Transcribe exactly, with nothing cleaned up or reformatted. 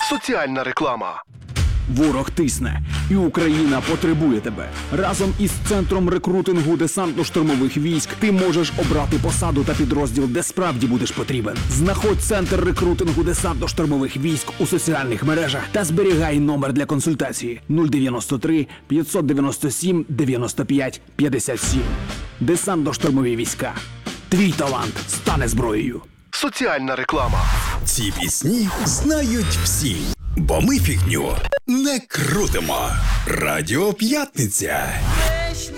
Соціальна реклама. Ворог тисне, і Україна потребує тебе. Разом із Центром рекрутингу десантно-штурмових військ ти можеш обрати посаду та підрозділ, де справді будеш потрібен. Знаходь Центр рекрутингу десантно-штурмових військ у соціальних мережах та зберігай номер для консультації нуль дев'яносто три п'ятсот дев'яносто сім дев'яносто п'ять п'ятдесят сім. Десантно-штурмові війська. Твій талант стане зброєю. Соціальна реклама. Ці пісні знають всі, бо ми фігню не крутимо. Радіо П'ятниця.